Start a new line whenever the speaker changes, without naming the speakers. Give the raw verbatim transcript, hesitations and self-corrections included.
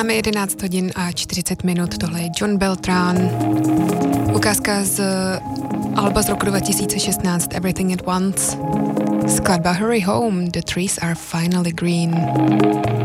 Máme jedenáct hodin a čtyřicet minut, tohle je John Beltrán. Ukázka z alba z roku dva tisíce šestnáct Everything at Once. Skladba Hurry Home, The Trees Are Finally Green.